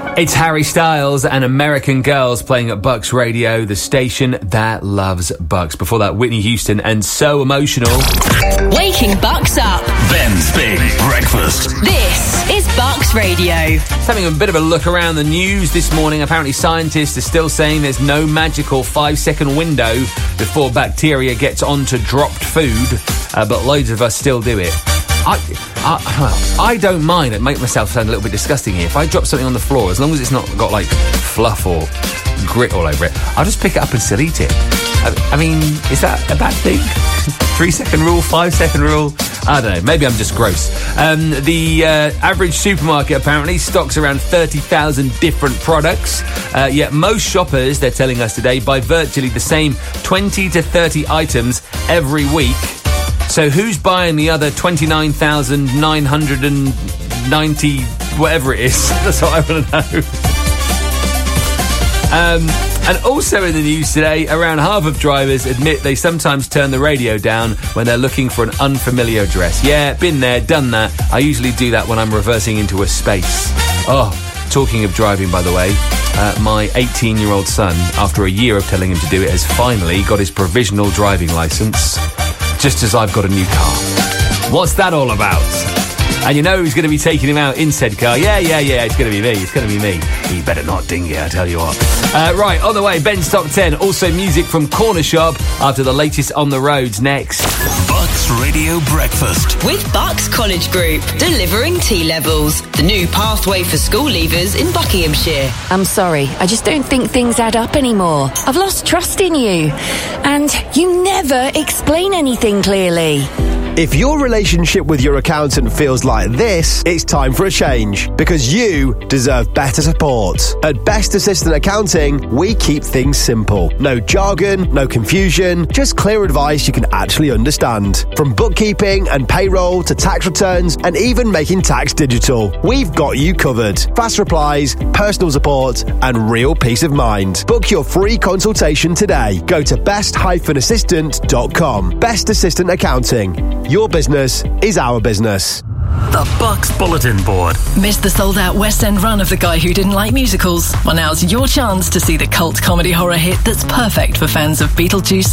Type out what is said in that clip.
It's Harry Styles and American Girls playing at Bucks Radio, the station that loves Bucks. Before that, Whitney Houston and So Emotional. Waking Bucks up. Ben's Big Breakfast. This is Bucks Radio. Having a bit of a look around the news this morning. Apparently scientists are still saying there's no magical 5-second window before bacteria gets onto dropped food, but loads of us still do it. I don't mind. It makes myself sound a little bit disgusting here. If I drop something on the floor, as long as it's not got like fluff or grit all over it, I'll just pick it up and still eat it. I mean, is that a bad thing? 3-second rule, 5-second rule? I don't know. Maybe I'm just gross. The average supermarket apparently stocks around 30,000 different products. Yet most shoppers, they're telling us today, buy virtually the same 20 to 30 items every week. So who's buying the other 29,990, whatever it is? That's what I want to know. And also in the news today, around half of drivers admit they sometimes turn the radio down when they're looking for an unfamiliar address. Yeah, been there, done that. I usually do that when I'm reversing into a space. Oh, talking of driving, by the way, my 18-year-old son, after a year of telling him to do it, has finally got his provisional driving licence. Just as I've got a new car. What's that all about? And you know who's going to be taking him out in said car? Yeah, it's going to be me. It's going to be me. He better not ding it, I tell you what. Right, on the way, Ben's Top 10. Also music from Corner Shop after the latest on the roads next. Bucks Radio Breakfast. With Bucks College Group, delivering T-levels. The new pathway for school leavers in Buckinghamshire. I'm sorry, I just don't think things add up anymore. I've lost trust in you. And you never explain anything clearly. If your relationship with your accountant feels like this, it's time for a change, because you deserve better support. At Best Assistant Accounting, we keep things simple. No jargon, no confusion, just clear advice you can actually understand. From bookkeeping and payroll to tax returns and even making tax digital, we've got you covered. Fast replies, personal support and real peace of mind. Book your free consultation today. Go to best-assistant.com. Best Assistant Accounting. Your business is our business. The Bucks Bulletin Board. Missed the sold-out West End run of The Guy Who Didn't Like Musicals? Well, now's your chance to see the cult comedy horror hit that's perfect for fans of Beetlejuice